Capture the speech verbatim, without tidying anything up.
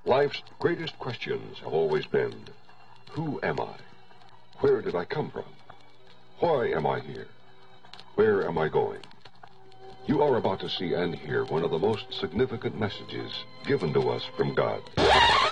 Life's greatest questions have always been, who am I? Where did I come from? Why am I here? Where am I going? You are about to see and hear one of the most significant messages given to us from God.